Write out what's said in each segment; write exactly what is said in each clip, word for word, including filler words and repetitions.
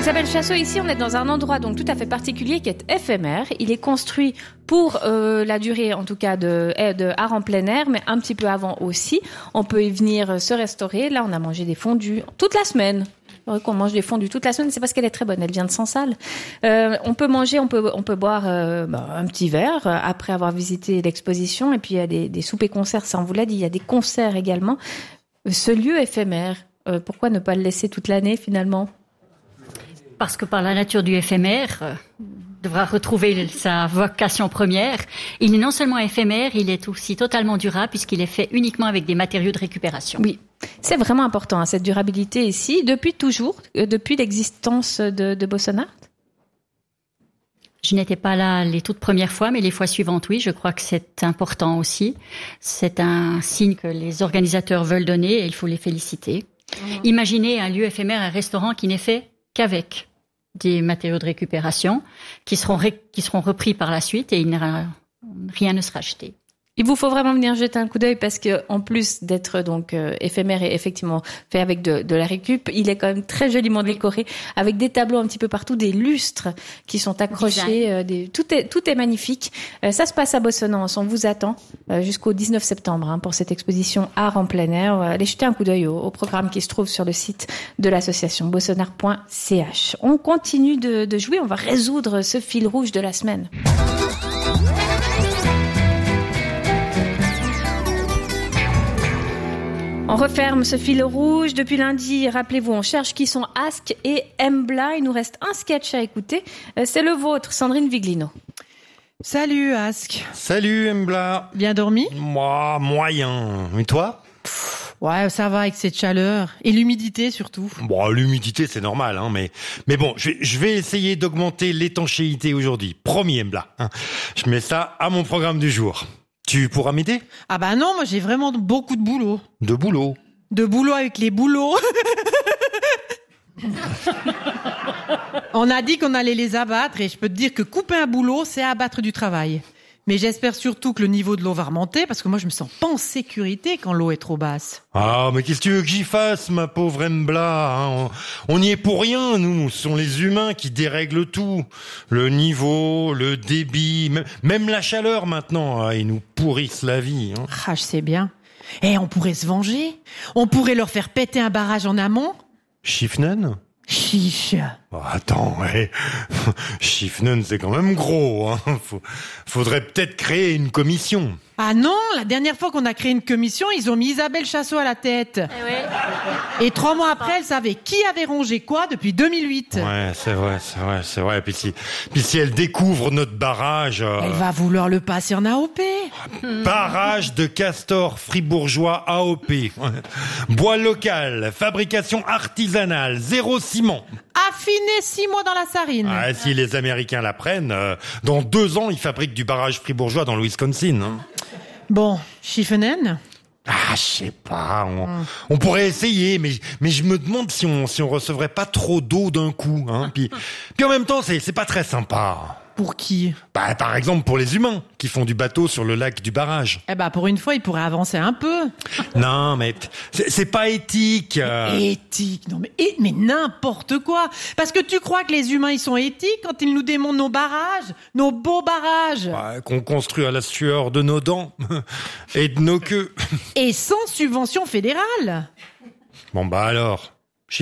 Isabelle Chassot, ici on est dans un endroit donc tout à fait particulier qui est éphémère. Il est construit pour euh, la durée en tout cas de, de art en plein air, mais un petit peu avant aussi. On peut y venir se restaurer. Là on a mangé des fondus toute la semaine. C'est vrai qu'on mange des fondus toute la semaine, c'est parce qu'elle est très bonne, elle vient de Sansal. Euh, on peut manger, on peut, on peut boire euh, bah, un petit verre euh, après avoir visité l'exposition. Et puis il y a des, des soupers concerts, ça on vous l'a dit, il y a des concerts également. Ce lieu éphémère, euh, pourquoi ne pas le laisser toute l'année finalement ? Parce que par la nature du éphémère, euh, devra retrouver sa vocation première. Il est non seulement éphémère, il est aussi totalement durable puisqu'il est fait uniquement avec des matériaux de récupération. Oui, c'est vraiment important, hein, cette durabilité ici, depuis toujours, euh, depuis l'existence de, de Bosson Art. Je n'étais pas là les toutes premières fois, mais les fois suivantes, oui, je crois que c'est important aussi. C'est un signe que les organisateurs veulent donner et il faut les féliciter. Mmh. Imaginez un lieu éphémère, un restaurant qui n'est fait qu'avec des matériaux de récupération qui seront, ré, qui seront repris par la suite et il n'ira, rien ne sera acheté. Il vous faut vraiment venir jeter un coup d'œil parce que en plus d'être donc euh, éphémère et effectivement fait avec de, de la récup, il est quand même très joliment décoré avec des tableaux un petit peu partout, des lustres qui sont accrochés, euh, des, tout est tout est magnifique. Euh, ça se passe à Bossonnance, on vous attend euh, jusqu'au dix-neuf septembre hein, pour cette exposition art en plein air. Euh, allez jeter un coup d'œil au, au programme qui se trouve sur le site de l'association bossonart point c h. On continue de, de jouer, on va résoudre ce fil rouge de la semaine. On referme ce fil rouge. Depuis lundi, rappelez-vous, on cherche qui sont Ask et Embla. Il nous reste un sketch à écouter. C'est le vôtre, Sandrine Viglino. Salut Ask. Salut Embla. Bien dormi ? Moi, moyen. Et toi ? Ouais, ça va avec cette chaleur. Et l'humidité surtout. Bon, l'humidité, c'est normal, hein, mais, mais bon, je vais, je vais essayer d'augmenter l'étanchéité aujourd'hui. Promis, Embla. Hein. Je mets ça à mon programme du jour. Tu pourras m'aider ? Ah bah non, moi j'ai vraiment beaucoup de boulot. De boulot ? De boulot avec les boulots. On a dit qu'on allait les abattre et je peux te dire que couper un boulot, c'est abattre du travail. Mais j'espère surtout que le niveau de l'eau va remonter parce que moi je me sens pas en sécurité quand l'eau est trop basse. Ah, mais qu'est-ce que tu veux que j'y fasse, ma pauvre Embla, hein ? On n'y est pour rien, nous. Ce sont les humains qui dérèglent tout. Le niveau, le débit, même la chaleur maintenant, hein, ils nous pourrissent la vie. Hein. Ah, je sais bien. Eh, on pourrait se venger. On pourrait leur faire péter un barrage en amont. Schiffnen ? Chiche. Oh, attends, ouais. Schiffnen, c'est quand même gros. Hein. Faut, faudrait peut-être créer une commission. Ah non, la dernière fois qu'on a créé une commission, ils ont mis Isabelle Chassot à la tête. Eh ouais. Et trois mois après, elle savait qui avait rongé quoi depuis deux mille huit. Ouais, c'est vrai, c'est vrai, c'est vrai. Puis si, puis si elle découvre notre barrage... Euh... Elle va vouloir le passer en A O P. Barrage de castor fribourgeois A O P. Bois local, fabrication artisanale, zéro ciment. Affiné six mois dans la Sarine. Ah, si les Américains la prennent, euh, dans deux ans, ils fabriquent du barrage fribourgeois dans le Wisconsin. Hein. Bon, Schiffnen ? Ah, je sais pas. On, hum. on pourrait essayer, mais mais je me demande si on si on recevrait pas trop d'eau d'un coup. Hein. Puis puis en même temps, c'est c'est pas très sympa. Pour qui ? Bah, par exemple, pour les humains qui font du bateau sur le lac du barrage. Eh bah, pour une fois, ils pourraient avancer un peu. Non, mais c'est, c'est pas éthique. Euh... Éthique ? Non, mais, et, mais n'importe quoi. Parce que tu crois que les humains, ils sont éthiques quand ils nous démontent nos barrages, nos beaux barrages. Bah, qu'on construit à la sueur de nos dents et de nos queues. Et sans subvention fédérale. Bon, bah alors, Schiffnen ?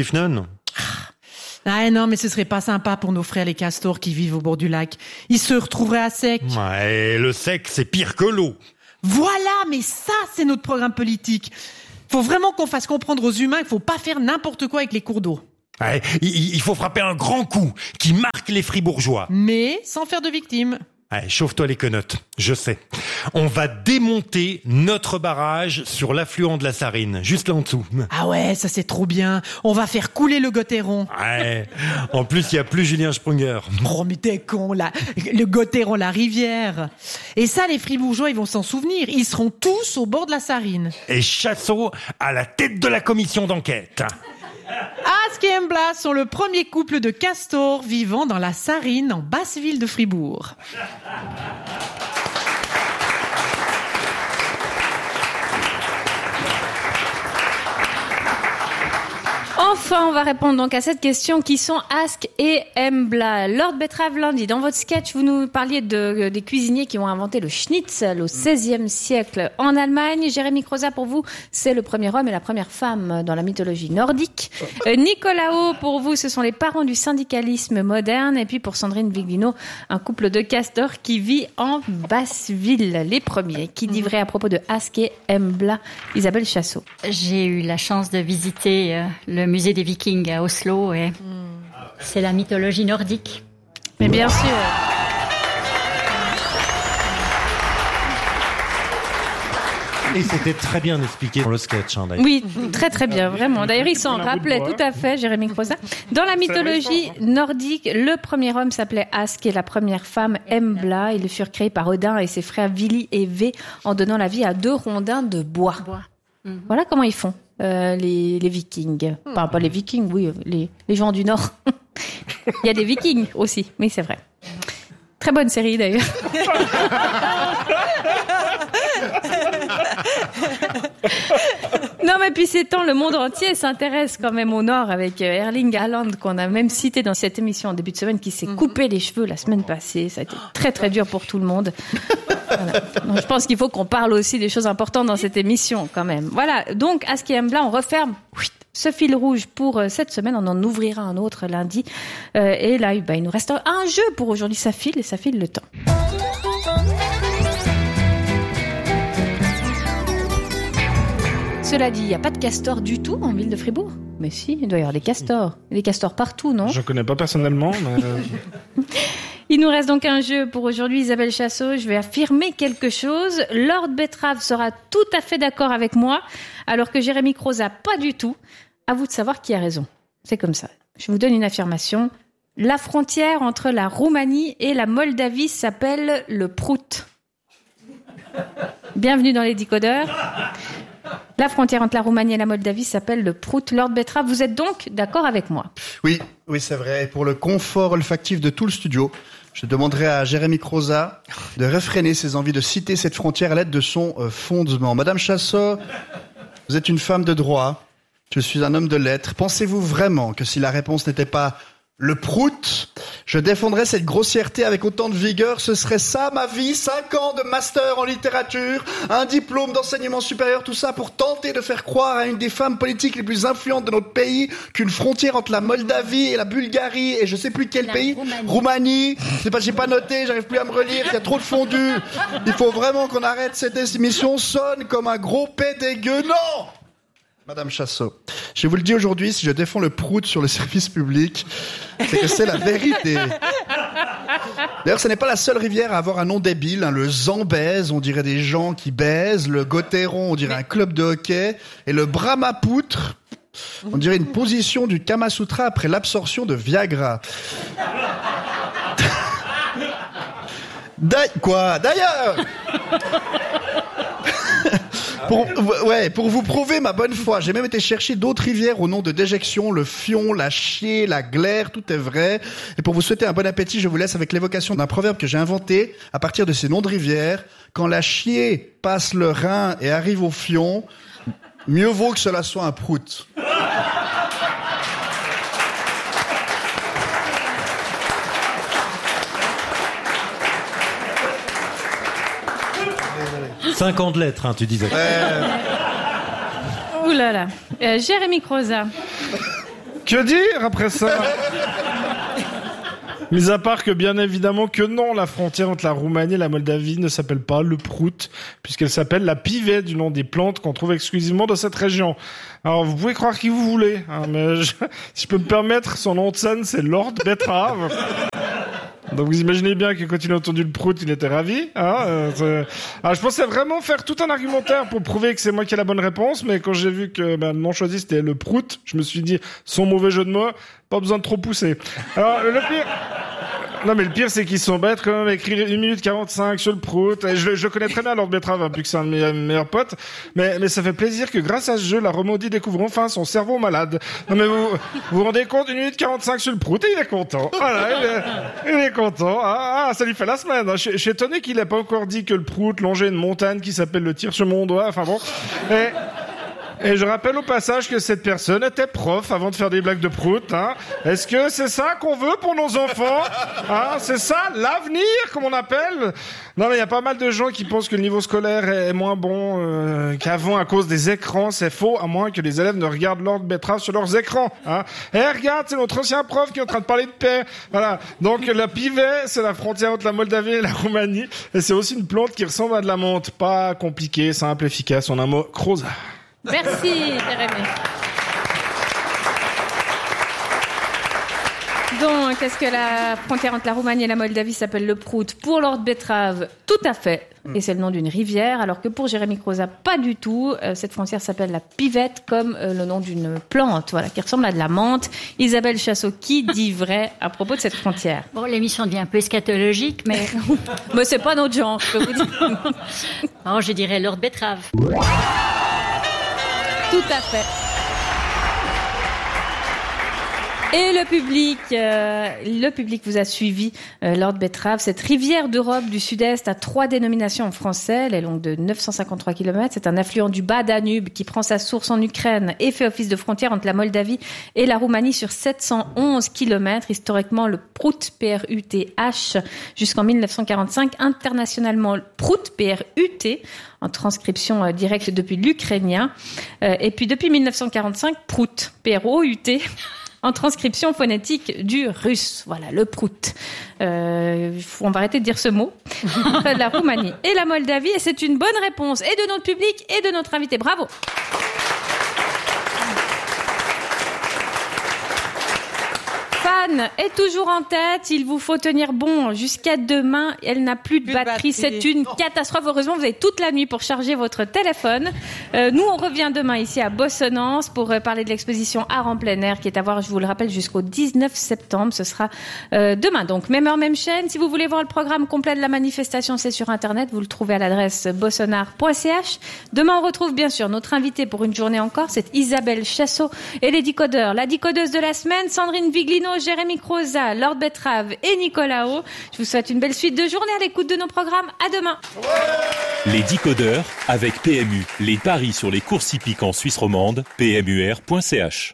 Ah non, mais ce serait pas sympa pour nos frères les castors qui vivent au bord du lac. Ils se retrouveraient à sec. Ouais, le sec, c'est pire que l'eau. Voilà, mais ça, c'est notre programme politique. Faut vraiment qu'on fasse comprendre aux humains qu'il faut pas faire n'importe quoi avec les cours d'eau. Ouais, il, il faut frapper un grand coup qui marque les fribourgeois. Mais sans faire de victimes. Allez, chauffe-toi les quenottes, je sais. On va démonter notre barrage sur l'affluent de la Sarine, juste là en dessous. Ah ouais, ça c'est trop bien. On va faire couler le Gotteron. Ouais, en plus il y a plus Julien Sprunger. Oh mais t'es con, là. Le Gotteron, la rivière. Et ça, les fribourgeois, ils vont s'en souvenir. Ils seront tous au bord de la Sarine. Et Chassot à la tête de la commission d'enquête. Ask et Embla sont le premier couple de castors vivant dans la Sarine en basse ville de Fribourg. Enfin, on va répondre donc à cette question qui sont Ask et Embla. Lord Betrave Lundi, dans votre sketch, vous nous parliez de, des cuisiniers qui ont inventé le schnitzel au seizième siècle en Allemagne. Jérémy Croza, pour vous, c'est le premier homme et la première femme dans la mythologie nordique. Euh, Nicolaos, pour vous, ce sont les parents du syndicalisme moderne. Et puis pour Sandrine Viglino, un couple de castors qui vit en Basse-Ville. Les premiers. Qui dit vrai à propos de Ask et Embla? Isabelle Chassot. J'ai eu la chance de visiter euh, le musée des Vikings à Oslo et mm. c'est la mythologie nordique. Mais bien sûr. Et c'était très bien expliqué dans le sketch, hein, d'ailleurs. Oui, très très bien, vraiment. D'ailleurs, il s'en rappelait tout à fait, Jérémy Croza. Dans la mythologie nordique, le premier homme s'appelait Ask et la première femme Embla. Ils furent créés par Odin et ses frères Vili et Ve en donnant la vie à deux rondins de bois. bois. Mm-hmm. Voilà comment ils font. Euh, les, les Vikings. Enfin, pas les Vikings, oui, les, les gens du Nord. Il y a des Vikings aussi, oui, c'est vrai. Très bonne série, d'ailleurs. Non, mais puis c'est tant le monde entier s'intéresse quand même au Nord avec Erling Haaland, qu'on a même cité dans cette émission en début de semaine, qui s'est coupé les cheveux la semaine passée. Ça a été très, très dur pour tout le monde. Voilà. Donc, je pense qu'il faut qu'on parle aussi des choses importantes dans cette émission, quand même. Voilà. Donc, Ask et Embla, on referme ce fil rouge pour cette semaine. On en ouvrira un autre lundi. Euh, et là, bah, il nous reste un jeu pour aujourd'hui. Ça file et ça file le temps. Cela dit, il n'y a pas de castors du tout en ville de Fribourg. Mais si, il doit y avoir des castors. Des castors partout, non? Je ne connais pas personnellement, mais... Il nous reste donc un jeu pour aujourd'hui, Isabelle Chassot. Je vais affirmer quelque chose. Lord Betrave sera tout à fait d'accord avec moi, alors que Jérémy Croza, pas du tout. À vous de savoir qui a raison. C'est comme ça. Je vous donne une affirmation. La frontière entre la Roumanie et la Moldavie s'appelle le Prout. Bienvenue dans les décodeurs. La frontière entre la Roumanie et la Moldavie s'appelle le Prout. Lord Betrave, vous êtes donc d'accord avec moi? Oui, oui, c'est vrai. Et pour le confort olfactif de tout le studio, je demanderai à Jérémy Croza de réfréner ses envies de citer cette frontière à l'aide de son euh, fondement. Madame Chassot, vous êtes une femme de droit. Je suis un homme de lettres. Pensez-vous vraiment que si la réponse n'était pas le Prout, je défendrais cette grossièreté avec autant de vigueur? Ce serait ça ma vie, cinq ans de master en littérature, un diplôme d'enseignement supérieur, tout ça pour tenter de faire croire à une des femmes politiques les plus influentes de notre pays qu'une frontière entre la Moldavie et la Bulgarie et je sais plus quel la pays, Roumanie. Roumanie. C'est pas, j'ai pas noté, j'arrive plus à me relire, il y a trop de fondu. Il faut vraiment qu'on arrête cette émission, sonne comme un gros pet dégueu. Non! Madame Chassot, je vous le dis aujourd'hui, si je défends le Prout sur le service public, c'est que c'est la vérité. D'ailleurs, ce n'est pas la seule rivière à avoir un nom débile. Hein. Le Zambèze, on dirait des gens qui baisent. Le Gotteron, on dirait un club de hockey. Et le Brahmapoutre, on dirait une position du Kama Sutra après l'absorption de Viagra. D'a- Quoi D'ailleurs Pour, ouais, pour vous prouver ma bonne foi, j'ai même été chercher d'autres rivières au nom de déjection, le Fion, la Chier, la Glaire, tout est vrai. Et pour vous souhaiter un bon appétit, je vous laisse avec l'évocation d'un proverbe que j'ai inventé à partir de ces noms de rivières. Quand la Chier passe le Rhin et arrive au Fion, mieux vaut que cela soit un Prout. cinquante lettres, hein, tu disais. Euh... Ouh là là. Euh, Jérémy Croza. Que dire après ça? Mis à part que bien évidemment que non, la frontière entre la Roumanie et la Moldavie ne s'appelle pas le Prout, puisqu'elle s'appelle la Pivet, du nom des plantes qu'on trouve exclusivement dans cette région. Alors vous pouvez croire qui vous voulez, hein, mais je, si je peux me permettre, son nom de scène c'est Lord Betrave. Donc vous imaginez bien que quand il a entendu le Prout, il était ravi. Hein euh, Alors je pensais vraiment faire tout un argumentaire pour prouver que c'est moi qui ai la bonne réponse, mais quand j'ai vu que ben, le nom choisi c'était le Prout, je me suis dit, son mauvais jeu de mots, pas besoin de trop pousser. Alors le pire... Non mais le pire c'est qu'ils sont bêtes quand même à écrire une minute quarante-cinq sur le Prout. Et je, je connais très bien Lord Betrave, hein, vu que c'est un de mes meilleurs potes, mais, mais ça fait plaisir que grâce à ce jeu, la Romandie découvre enfin son cerveau malade. Non mais vous vous, vous rendez compte, une minute quarante-cinq sur le Prout et il est content. Voilà, il est, il est content. Ah, ah, ça lui fait la semaine. Hein. Je, je suis étonné qu'il ait pas encore dit que le Prout longeait une montagne qui s'appelle le Tire sur mon doigt. Enfin bon. Et... Et je rappelle au passage que cette personne était prof avant de faire des blagues de prout. Hein. Est-ce que c'est ça qu'on veut pour nos enfants, hein? C'est ça l'avenir, comme on appelle? Non, mais il y a pas mal de gens qui pensent que le niveau scolaire est moins bon euh, qu'avant à cause des écrans. C'est faux, à moins que les élèves ne regardent Lord Betrave sur leurs écrans. Hein. Et regarde, c'est notre ancien prof qui est en train de parler de paix. Voilà. Donc la Pivet, c'est la frontière entre la Moldavie et la Roumanie. Et c'est aussi une plante qui ressemble à de la menthe. Pas compliqué, simple, efficace. En un mot, Croza. Merci, Jérémy. Donc, est-ce que la frontière entre la Roumanie et la Moldavie s'appelle le Prout? Pour Lord Betrave, tout à fait. Et c'est le nom d'une rivière, alors que pour Jérémy Croza, pas du tout. Euh, cette frontière s'appelle la Pivette, comme euh, le nom d'une plante, voilà, qui ressemble à de la menthe. Isabelle Chassot, qui dit vrai à propos de cette frontière? Bon, l'émission devient un peu eschatologique, mais... Mais c'est pas notre genre, je peux vous dire. Oh, je dirais Lord Betrave. Tout à fait. Et le public, euh, le public vous a suivi, euh, Lord Betrave. Cette rivière d'Europe du Sud-Est a trois dénominations en français. Elle est longue de neuf cent cinquante-trois kilomètres. C'est un affluent du bas Danube qui prend sa source en Ukraine et fait office de frontière entre la Moldavie et la Roumanie sur sept cent onze kilomètres. Historiquement, le Prout, P R U T H, jusqu'en mille neuf cent quarante-cinq. Internationalement, Prout, P R U T, en transcription euh, directe depuis l'ukrainien. Euh, et puis depuis mille neuf cent quarante-cinq, Prout, P R O U T, en transcription phonétique du russe. Voilà, le Prout. Euh, on va arrêter de dire ce mot. La Roumanie et la Moldavie. Et c'est une bonne réponse et de notre public et de notre invité. Bravo. Fan est toujours en tête. Il vous faut tenir bon jusqu'à demain. Elle n'a plus de Plus de batterie. batterie. C'est une catastrophe. Heureusement, vous avez toute la nuit pour charger votre téléphone. Euh, nous, on revient demain ici à Bossonnance pour euh, parler de l'exposition Art en plein air qui est à voir, je vous le rappelle, jusqu'au dix-neuf septembre. Ce sera euh, demain. Donc, même heure, même chaîne. Si vous voulez voir le programme complet de la manifestation, c'est sur Internet. Vous le trouvez à l'adresse bossonard point c h. Demain, on retrouve bien sûr notre invité pour une journée encore. C'est Isabelle Chassot et les décodeurs. La décodeuse de la semaine, Sandrine Viglino, Jérémy Croza, Lord Betrave et Nicolas O. Je vous souhaite une belle suite de journée à l'écoute de nos programmes. À demain. Les décodeurs avec P M U. Les paris sur les courses hippiques en Suisse romande. P M U R point c h.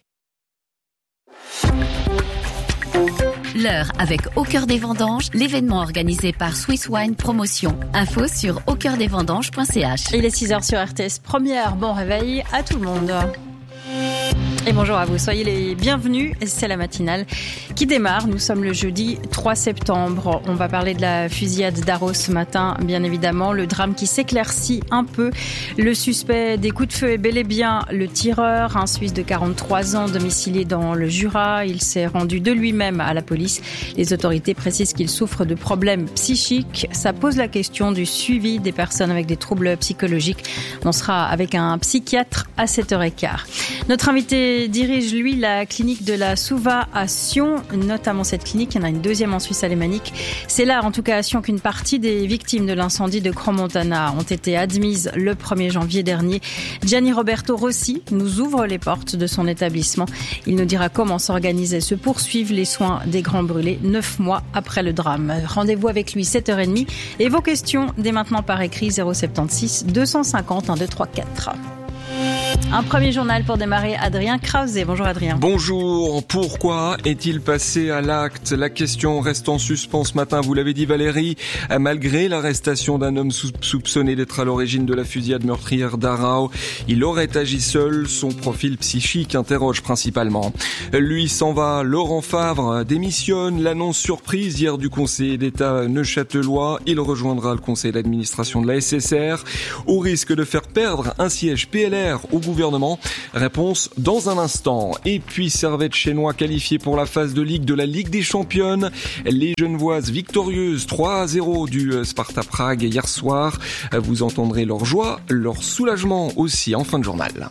L'heure avec Au cœur des vendanges, l'événement organisé par Swiss Wine Promotion. Info sur au cœur des vendanges point c h. Il est six heures sur R T S Première. Bon réveil à tout le monde. Et bonjour à vous, soyez les bienvenus. C'est la matinale qui démarre. Nous sommes le jeudi trois septembre. On va parler de la fusillade d'Arros ce matin, bien évidemment. Le drame qui s'éclaircit un peu. Le suspect des coups de feu est bel et bien le tireur, un Suisse de quarante-trois ans, domicilié dans le Jura. Il s'est rendu de lui-même à la police. Les autorités précisent qu'il souffre de problèmes psychiques. Ça pose la question du suivi des personnes avec des troubles psychologiques. On sera avec un psychiatre à sept heures quinze. Notre invité dirige, lui, la clinique de la Souva à Sion, notamment cette clinique. Il y en a une deuxième en Suisse alémanique. C'est là, en tout cas, à Sion, qu'une partie des victimes de l'incendie de Crans-Montana ont été admises le premier janvier dernier. Gianni Roberto Rossi nous ouvre les portes de son établissement. Il nous dira comment s'organisent et se poursuivent les soins des grands brûlés neuf mois après le drame. Rendez-vous avec lui sept heures trente et vos questions dès maintenant par écrit zéro sept six deux cent cinquante un deux trois quatre. Un premier journal pour démarrer, Adrien Krause. Bonjour Adrien. Bonjour. Pourquoi est-il passé à l'acte? La question reste en suspens ce matin, vous l'avez dit Valérie. Malgré l'arrestation d'un homme soupçonné d'être à l'origine de la fusillade meurtrière d'Arao, il aurait agi seul. Son profil psychique interroge principalement. Lui s'en va. Laurent Favre démissionne. L'annonce surprise hier du conseiller d'État neuchâtelois. Il rejoindra le conseil d'administration de la S S R au risque de faire perdre un siège P L R au gouvernement. Réponse dans un instant. Et puis Servette chinois qualifié pour la phase de Ligue de la Ligue des Championnes. Les Genevoises victorieuses trois à zéro du Sparta Prague hier soir. Vous entendrez leur joie, leur soulagement aussi en fin de journal.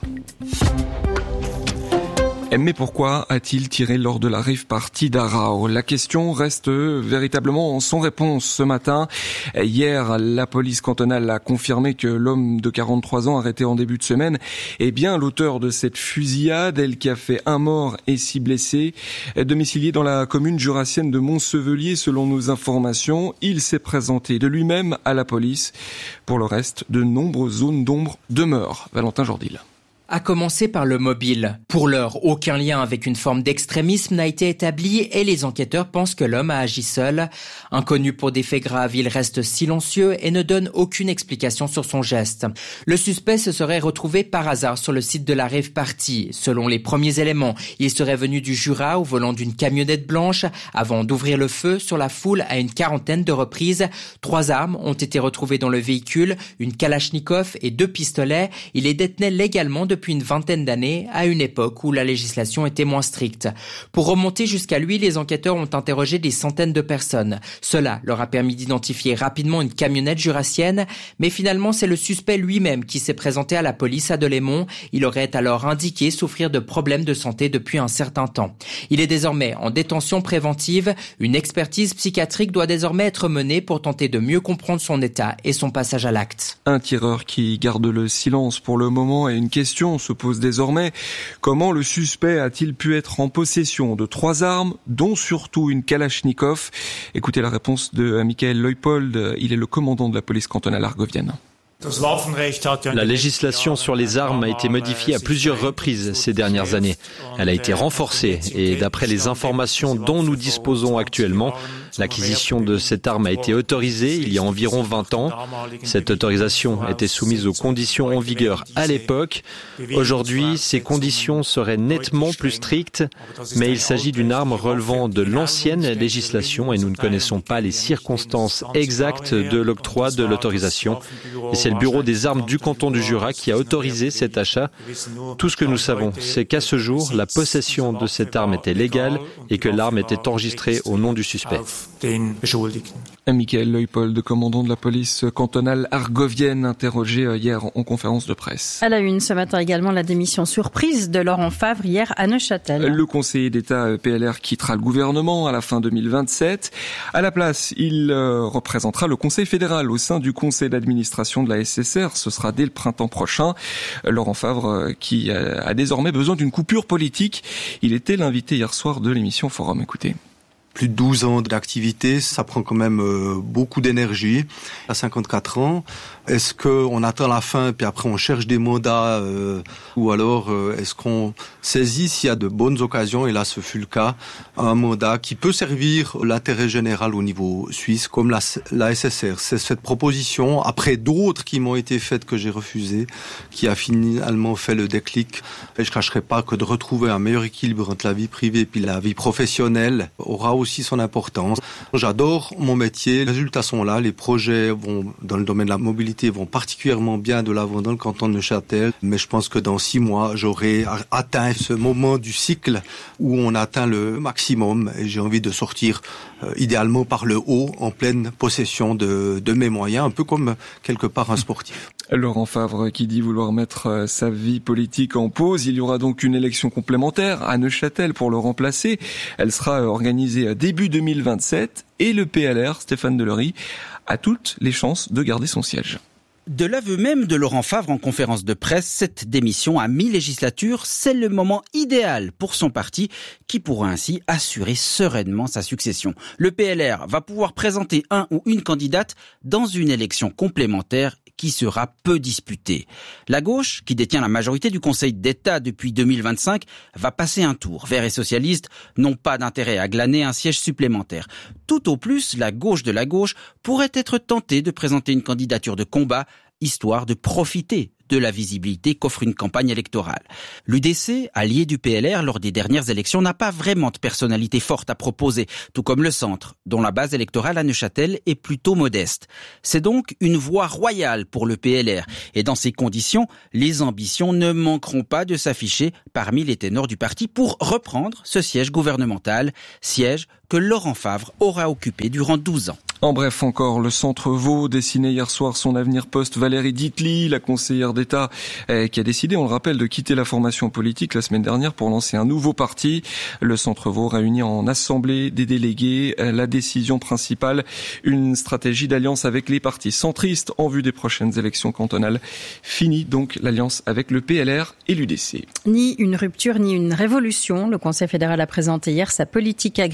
Mais pourquoi a-t-il tiré lors de la rave party d'Arao? La question reste véritablement sans réponse ce matin. Hier, la police cantonale a confirmé que l'homme de quarante-trois ans arrêté en début de semaine est bien l'auteur de cette fusillade, elle qui a fait un mort et six blessés. Domicilié dans la commune jurassienne de Montsevelier, selon nos informations, il s'est présenté de lui-même à la police. Pour le reste, de nombreuses zones d'ombre demeurent. Valentin Jourdil. à commencer par le mobile. Pour l'heure, aucun lien avec une forme d'extrémisme n'a été établi et les enquêteurs pensent que l'homme a agi seul. Inconnu pour des faits graves, il reste silencieux et ne donne aucune explication sur son geste. Le suspect se serait retrouvé par hasard sur le site de la rave party. Selon les premiers éléments, il serait venu du Jura au volant d'une camionnette blanche avant d'ouvrir le feu sur la foule à une quarantaine de reprises. Trois armes ont été retrouvées dans le véhicule, une Kalachnikov et deux pistolets. Il les détenait légalement depuis une vingtaine d'années, à une époque où la législation était moins stricte. Pour remonter jusqu'à lui, les enquêteurs ont interrogé des centaines de personnes. Cela leur a permis d'identifier rapidement une camionnette jurassienne, mais finalement c'est le suspect lui-même qui s'est présenté à la police à Delémont. Il aurait alors indiqué souffrir de problèmes de santé depuis un certain temps. Il est désormais en détention préventive. Une expertise psychiatrique doit désormais être menée pour tenter de mieux comprendre son état et son passage à l'acte. Un tireur qui garde le silence pour le moment et une question se pose désormais. Comment le suspect a-t-il pu être en possession de trois armes, dont surtout une Kalachnikov? Écoutez la réponse de Michael Leupold, il est le commandant de la police cantonale argovienne. La législation sur les armes a été modifiée à plusieurs reprises ces dernières années. Elle a été renforcée et d'après les informations dont nous disposons actuellement, l'acquisition de cette arme a été autorisée il y a environ vingt ans. Cette autorisation était soumise aux conditions en vigueur à l'époque. Aujourd'hui, ces conditions seraient nettement plus strictes, mais il s'agit d'une arme relevant de l'ancienne législation et nous ne connaissons pas les circonstances exactes de l'octroi de l'autorisation. Et c'est le bureau des armes du canton du Jura qui a autorisé cet achat. Tout ce que nous savons, c'est qu'à ce jour, la possession de cette arme était légale et que l'arme était enregistrée au nom du suspect. Michael Leupold, commandant de la police cantonale argovienne, interrogé hier en conférence de presse. À la une ce matin également, la démission surprise de Laurent Favre hier à Neuchâtel. Le conseiller d'État P L R quittera le gouvernement à la fin deux mille vingt-sept. À la place, il représentera le Conseil fédéral au sein du conseil d'administration de la S S R. Ce sera dès le printemps prochain. Laurent Favre qui a désormais besoin d'une coupure politique. Il était l'invité hier soir de l'émission Forum. Écoutez. Plus de douze ans d'activité, ça prend quand même euh, beaucoup d'énergie. À cinquante-quatre ans, est-ce qu'on attend la fin puis après on cherche des mandats euh, ou alors euh, est-ce qu'on saisit s'il y a de bonnes occasions, et là ce fut le cas, un mandat qui peut servir l'intérêt général au niveau suisse comme la, la S S R. C'est cette proposition, après d'autres qui m'ont été faites que j'ai refusées, qui a finalement fait le déclic. Et je ne cacherai pas que de retrouver un meilleur équilibre entre la vie privée et puis la vie professionnelle aura aussi son importance. J'adore mon métier, les résultats sont là, les projets vont dans le domaine de la mobilité vont particulièrement bien de l'avant dans le canton de Neuchâtel, mais je pense que dans six mois, j'aurai atteint ce moment du cycle où on atteint le maximum et j'ai envie de sortir euh, idéalement par le haut, en pleine possession de, de mes moyens, un peu comme quelque part un sportif. Laurent Favre qui dit vouloir mettre sa vie politique en pause. Il y aura donc une élection complémentaire à Neuchâtel pour le remplacer. Elle sera organisée début deux mille vingt-sept et le P L R, Stéphane Delory, a toutes les chances de garder son siège. De l'aveu même de Laurent Favre en conférence de presse, cette démission à mi-législature, c'est le moment idéal pour son parti qui pourra ainsi assurer sereinement sa succession. Le P L R va pouvoir présenter un ou une candidate dans une élection complémentaire qui sera peu disputée. La gauche, qui détient la majorité du Conseil d'État depuis deux mille vingt-cinq, va passer un tour. Verts et socialistes n'ont pas d'intérêt à glaner un siège supplémentaire. Tout au plus, la gauche de la gauche pourrait être tentée de présenter une candidature de combat, histoire de profiter de la visibilité qu'offre une campagne électorale. L'U D C, allié du P L R lors des dernières élections, n'a pas vraiment de personnalité forte à proposer, tout comme le centre, dont la base électorale à Neuchâtel est plutôt modeste. C'est donc une voie royale pour le P L R, et dans ces conditions, les ambitions ne manqueront pas de s'afficher parmi les ténors du parti pour reprendre ce siège gouvernemental, siège que Laurent Favre aura occupé durant douze ans. En bref, encore, le Centre Vaud dessinait hier soir son avenir post-Valérie Dietly, la conseillère d'État eh, qui a décidé, on le rappelle, de quitter la formation politique la semaine dernière pour lancer un nouveau parti. Le Centre Vaud réunit en assemblée des délégués eh, la décision principale, une stratégie d'alliance avec les partis centristes en vue des prochaines élections cantonales. Fini donc l'alliance avec le P L R et l'U D C. Ni une rupture, ni une révolution. Le Conseil fédéral a présenté hier sa politique agricole pour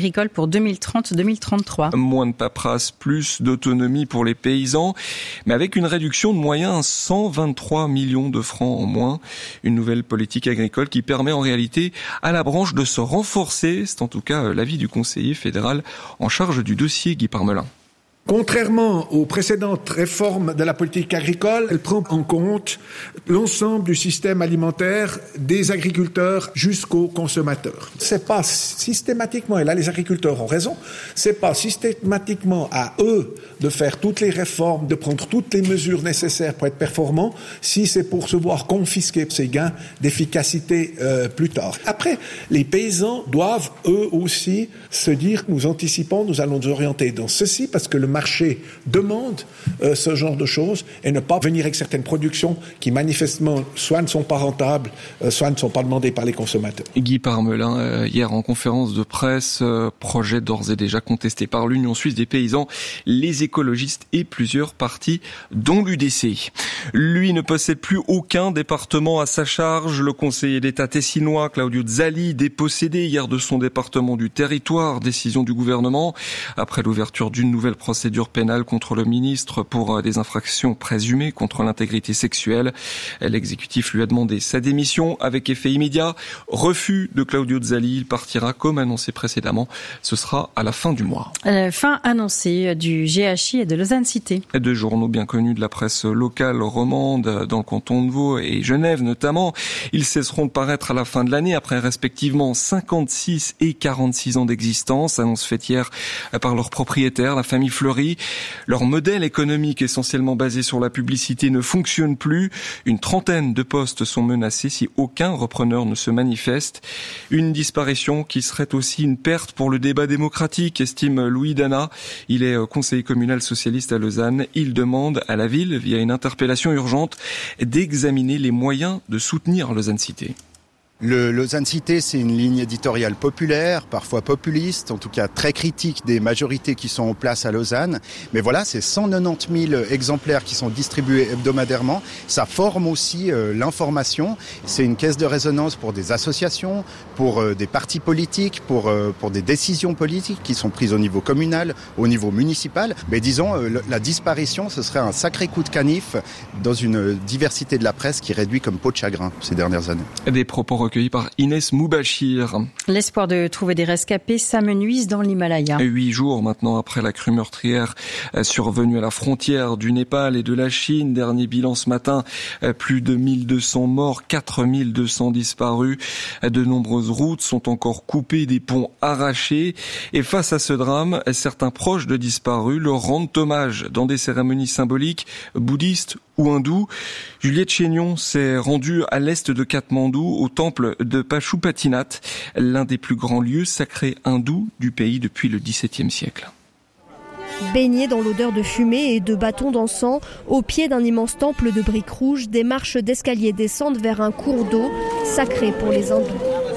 pour deux mille trente deux mille trente-trois. Moins de paperasse, plus d'autonomie pour les paysans, mais avec une réduction de moyens, cent vingt-trois millions de francs en moins. Une nouvelle politique agricole qui permet en réalité à la branche de se renforcer. C'est en tout cas l'avis du conseiller fédéral en charge du dossier, Guy Parmelin. Contrairement aux précédentes réformes de la politique agricole, elle prend en compte l'ensemble du système alimentaire des agriculteurs jusqu'aux consommateurs. C'est pas systématiquement, et là les agriculteurs ont raison, c'est pas systématiquement à eux de faire toutes les réformes, de prendre toutes les mesures nécessaires pour être performants, si c'est pour se voir confisquer ces gains d'efficacité euh, plus tard. Après, les paysans doivent eux aussi se dire, nous anticipons, nous allons nous orienter dans ceci, parce que le marché demande euh, ce genre de choses et ne pas venir avec certaines productions qui manifestement soit ne sont pas rentables, euh, soit ne sont pas demandées par les consommateurs. Guy Parmelin, euh, hier en conférence de presse, euh, projet d'ores et déjà contesté par l'Union suisse des paysans, les écologistes et plusieurs partis, dont l'U D C. Lui ne possède plus aucun département à sa charge. Le conseiller d'État tessinois, Claudio Zali, dépossédé hier de son département du territoire, décision du gouvernement, après l'ouverture d'une nouvelle procédure pénale contre le ministre pour des infractions présumées contre l'intégrité sexuelle. L'exécutif lui a demandé sa démission avec effet immédiat. Refus de Claudio Zali, il partira comme annoncé précédemment. Ce sera à la fin du mois. Euh, fin annoncée du G H I et de Lausanne Cité. Deux journaux bien connus de la presse locale romande dans le canton de Vaud et Genève notamment. Ils cesseront de paraître à la fin de l'année après respectivement cinquante-six et quarante-six ans d'existence. Annonce faite hier par leur propriétaire, la famille Fleury. Leur modèle économique essentiellement basé sur la publicité ne fonctionne plus. Une trentaine de postes sont menacés si aucun repreneur ne se manifeste. Une disparition qui serait aussi une perte pour le débat démocratique, estime Louis Dana. Il est conseiller communal socialiste à Lausanne. Il demande à la ville, via une interpellation urgente, d'examiner les moyens de soutenir Lausanne Cité. Le Lausanne Cité, c'est une ligne éditoriale populaire, parfois populiste, en tout cas très critique des majorités qui sont en place à Lausanne. Mais voilà, c'est cent quatre-vingt-dix mille exemplaires qui sont distribués hebdomadairement. Ça forme aussi euh, l'information. C'est une caisse de résonance pour des associations, pour euh, des partis politiques, pour, euh, pour des décisions politiques qui sont prises au niveau communal, au niveau municipal. Mais disons, euh, la disparition, ce serait un sacré coup de canif dans une diversité de la presse qui réduit comme peau de chagrin ces dernières années. Des propos recueilli par Inès Moubachir. L'espoir de trouver des rescapés s'amenuise dans l'Himalaya. Huit jours maintenant après la crue meurtrière survenue à la frontière du Népal et de la Chine. Dernier bilan ce matin, plus de mille deux cents morts, quatre mille deux cents disparus. De nombreuses routes sont encore coupées, des ponts arrachés. Et face à ce drame, certains proches de disparus leur rendent hommage dans des cérémonies symboliques bouddhistes ou hindous. Juliette Chénion s'est rendue à l'est de Katmandou, au temple de Pashupatinath, l'un des plus grands lieux sacrés hindous du pays depuis le dix-septième siècle. Baignés dans l'odeur de fumée et de bâtons d'encens, au pied d'un immense temple de briques rouges, des marches d'escalier descendent vers un cours d'eau sacré pour les hindous.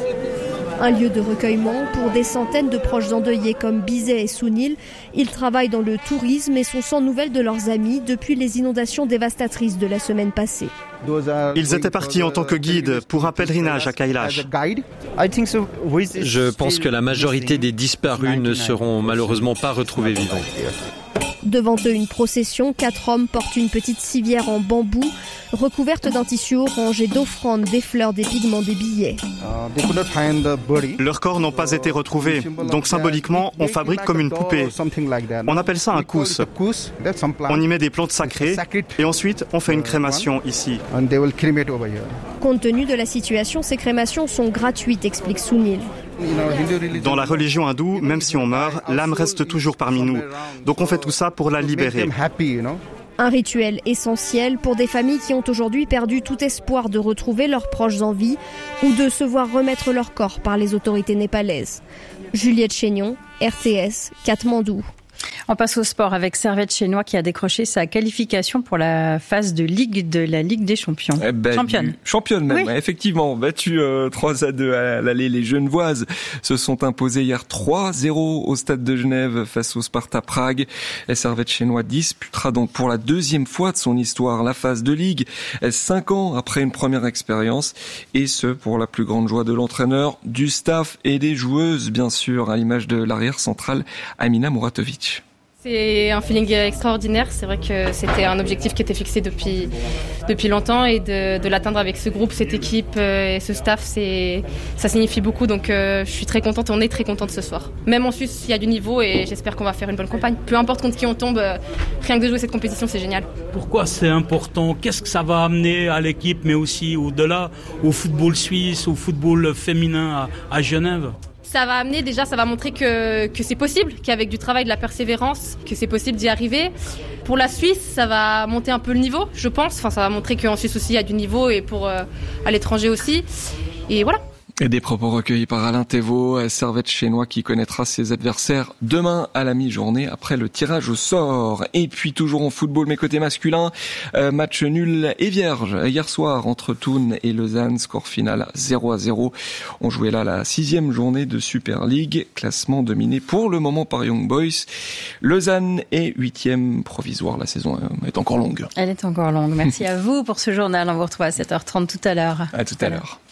Un lieu de recueillement pour des centaines de proches endeuillés comme Bizet et Sunil. Ils travaillent dans le tourisme et sont sans nouvelles de leurs amis depuis les inondations dévastatrices de la semaine passée. Ils étaient partis en tant que guides pour un pèlerinage à Kailash. Je pense que la majorité des disparus ne seront malheureusement pas retrouvés vivants. Devant eux, une procession. Quatre hommes portent une petite civière en bambou, recouverte d'un tissu orange et d'offrandes, des fleurs, des pigments, des billets. Leurs corps n'ont pas été retrouvés, donc symboliquement, on fabrique comme une poupée. On appelle ça un kous. On y met des plantes sacrées et ensuite on fait une crémation ici. Compte tenu de la situation, ces crémations sont gratuites, explique Sunil. Dans la religion hindoue, même si on meurt, l'âme reste toujours parmi nous. Donc on fait tout ça pour la libérer. Un rituel essentiel pour des familles qui ont aujourd'hui perdu tout espoir de retrouver leurs proches en vie ou de se voir remettre leur corps par les autorités népalaises. Juliette Chénion, R T S, Katmandou. On passe au sport avec Servette Chénois qui a décroché sa qualification pour la phase de Ligue de la Ligue des Champions. Eh ben, championne. Championne même, oui. ouais, effectivement. Battu euh, trois à deux à l'aller, les Genevoises se sont imposés hier trois zéro au stade de Genève face au Sparta Prague. Et Servette Chénois disputera donc pour la deuxième fois de son histoire la phase de Ligue, cinq ans après une première expérience. Et ce, pour la plus grande joie de l'entraîneur, du staff et des joueuses, bien sûr, à l'image de l'arrière centrale Amina Muratovic. C'est un feeling extraordinaire. C'est vrai que c'était un objectif qui était fixé depuis, depuis longtemps et de, de l'atteindre avec ce groupe, cette équipe et ce staff, c'est, ça signifie beaucoup. Donc euh, je suis très contente, on est très contente ce soir. Même en Suisse, il y a du niveau et j'espère qu'on va faire une bonne campagne. Peu importe contre qui on tombe, rien que de jouer cette compétition, c'est génial. Pourquoi c'est important? Qu'est-ce que ça va amener à l'équipe, mais aussi au-delà, au football suisse, au football féminin à, à Genève? Ça va amener, déjà, ça va montrer que, que c'est possible, qu'avec du travail, de la persévérance, que c'est possible d'y arriver. Pour la Suisse, ça va monter un peu le niveau, je pense. Enfin, ça va montrer qu'en Suisse aussi, il y a du niveau et pour euh, à l'étranger aussi. Et voilà. Et des propos recueillis par Alain Thévaux, Servette Chénois qui connaîtra ses adversaires demain à la mi-journée après le tirage au sort. Et puis toujours en football, mais côté masculin, euh, match nul et vierge hier soir entre Thun et Lausanne, score final zéro à zéro. On jouait là la sixième journée de Super League, classement dominé pour le moment par Young Boys. Lausanne est huitième provisoire, la saison est encore longue. Elle est encore longue. Merci à vous pour ce journal. On vous retrouve à sept heures trente tout à l'heure. À tout à l'heure.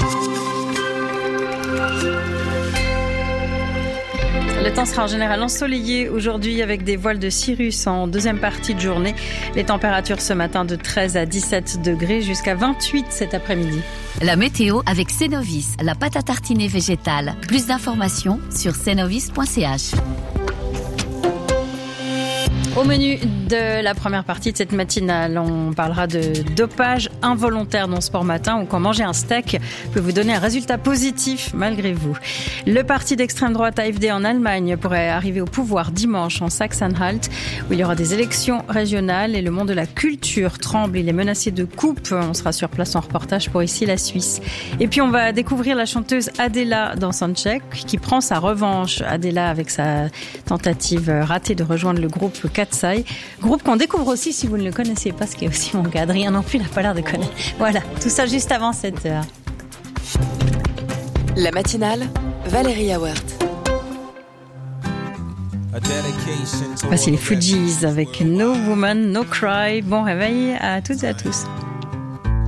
Le temps sera en général ensoleillé aujourd'hui avec des voiles de cirrus en deuxième partie de journée. Les températures ce matin de treize à dix-sept degrés jusqu'à vingt-huit cet après-midi. La météo avec Cenovis, la pâte à tartiner végétale. Plus d'informations sur cenovis point c h. Au menu de la première partie de cette matinale, on parlera de dopage involontaire dans Sport Matin ou quand manger un steak peut vous donner un résultat positif malgré vous. Le parti d'extrême droite A F D en Allemagne pourrait arriver au pouvoir dimanche en Sachsen-Anhalt où il y aura des élections régionales et le monde de la culture tremble. Il est menacé de coupe. On sera sur place en reportage pour Ici la Suisse. Et puis on va découvrir la chanteuse Adela dans Soundcheck qui prend sa revanche. Adela avec sa tentative ratée de rejoindre le groupe Katsai, groupe qu'on découvre aussi si vous ne le connaissez pas, ce qui est aussi mon cas. Adrien non plus, il n'a pas l'air de connaître. Voilà, tout ça juste avant sept heures. La matinale, Valérie Awert. Voici les Fugees avec No Woman, No Cry. Bon réveil à toutes et à tous.